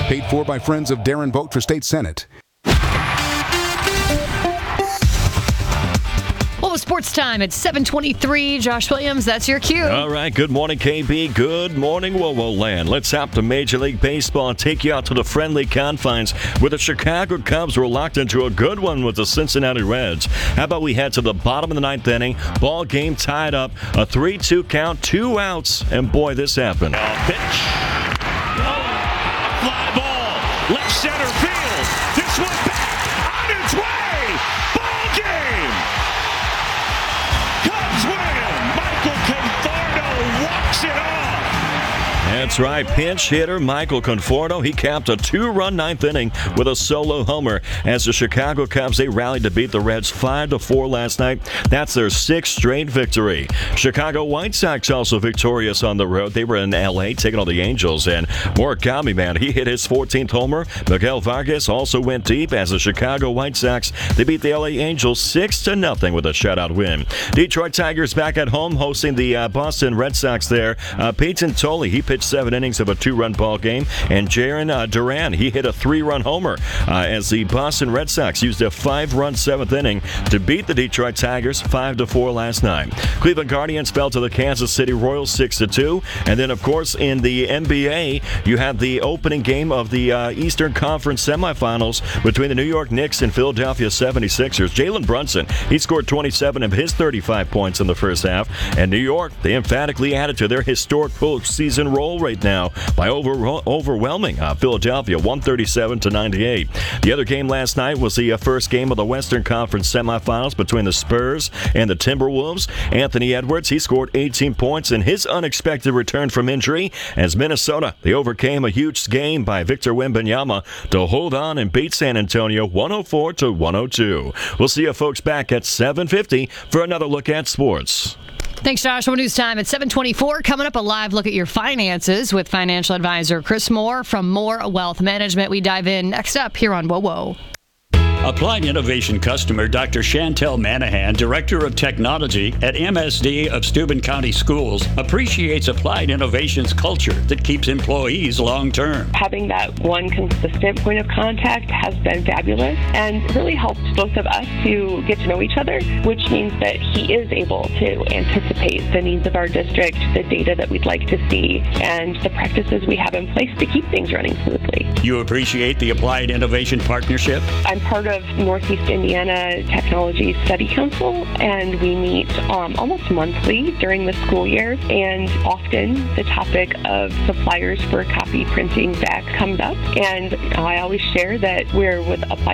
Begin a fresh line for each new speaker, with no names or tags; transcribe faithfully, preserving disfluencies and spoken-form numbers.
Paid for by friends of Darren Vogt for State Senate.
Well, it's sports time at seven twenty-three. Josh Williams, that's your cue.
All right. Good morning, K B. Good morning, Wowo Land. Let's hop to Major League Baseball and take you out to the friendly confines where the Chicago Cubs were locked into a good one with the Cincinnati Reds. How about we head to the bottom of the ninth inning? Ball game tied up. A three two count, two outs. And boy, this happened.
Uh, pitch. Fly ball. Left center field. This one back on its way. Ball game. Cubs win. Michael Conforto walks it off.
That's right. Pinch hitter Michael Conforto. He capped a two-run ninth inning with a solo homer as the Chicago Cubs, they rallied to beat the Reds five to four last night. That's their sixth straight victory. Chicago White Sox also victorious on the road. They were in L A taking on the Angels, and Murakami, man, he hit his fourteenth homer. Miguel Vargas also went deep as the Chicago White Sox, they beat the L A Angels six to nothing with a shutout win. Detroit Tigers back at home hosting the uh, Boston Red Sox there. Uh, Peyton Tolley, he pitched seven innings of a two-run ball game, and Jaron uh, Duran, he hit a three-run homer uh, as the Boston Red Sox used a five-run seventh inning to beat the Detroit Tigers five to four last night. Cleveland Guardians fell to the Kansas City Royals six to two, and then of course in the N B A you have the opening game of the uh, Eastern Conference semifinals between the New York Knicks and Philadelphia seventy-sixers. Jalen Brunson, he scored twenty-seven of his thirty-five points in the first half, and New York, they emphatically added to their historic postseason roll right now by over, overwhelming uh, Philadelphia one thirty-seven to ninety-eight. The other game last night was the uh, first game of the Western Conference semifinals between the Spurs and the Timberwolves. Anthony Edwards, he scored eighteen points in his unexpected return from injury as Minnesota, they overcame a huge game by Victor Wembanyama to hold on and beat San Antonio one oh four to one oh two. We'll see you folks back at seven fifty for another look at sports.
Thanks, Josh. Well, news time at seven twenty-four. Coming up, a live look at your finances with financial advisor Chris Moore from Moore Wealth Management. We dive in next up here on Whoa Whoa.
Applied Innovation customer Doctor Chantel Manahan, Director of Technology at M S D of Steuben County Schools, appreciates Applied Innovation's culture that keeps employees long-term.
Having that one consistent point of contact has been fabulous and really helped both of us to get to know each other, which means that he is able to anticipate the needs of our district, the data that we'd like to see, and the practices we have in place to keep things running smoothly.
You appreciate the Applied Innovation partnership?
I'm part of Northeast Indiana Technology Study Council, and we meet um, almost monthly during the school year, and often the topic of suppliers for copy printing back comes up, and I always share that we're with Applied